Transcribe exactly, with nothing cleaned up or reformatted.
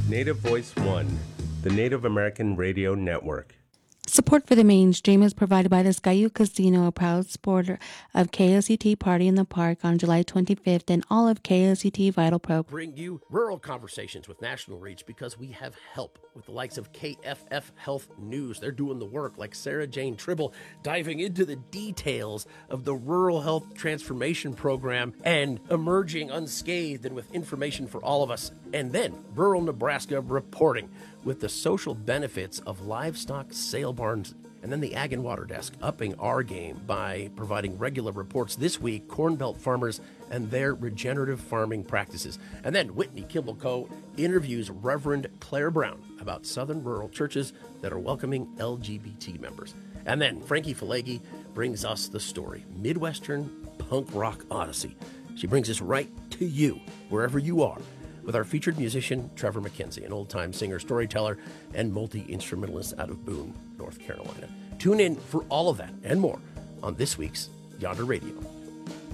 Native Voice One, the Native American Radio Network. Support for the mainstream is provided by the Skyu Casino, a proud supporter of K O C T Party in the Park on July twenty-fifth and all of K O C T Vital Pro. Bring you rural conversations with national reach because we have help with the likes of K F F Health News. They're doing the work, like Sarah Jane Tribble, diving into the details of the Rural Health Transformation Program and emerging unscathed and with information for all of us. And then Rural Nebraska reporting with the social benefits of livestock sale barns. And then the Ag and Water Desk upping our game by providing regular reports this week, Corn Belt farmers and their regenerative farming practices. And then Whitney Kimball Co. interviews Reverend Claire Brown about Southern rural churches that are welcoming L G B T members. And then Frankie Falegi brings us the story, Midwestern Punk Rock Odyssey. She brings us right to you, wherever you are, with our featured musician, Trevor McKenzie, an old-time singer-storyteller and multi-instrumentalist out of Boone, North Carolina. Tune in for all of that and more on this week's Yonder Radio.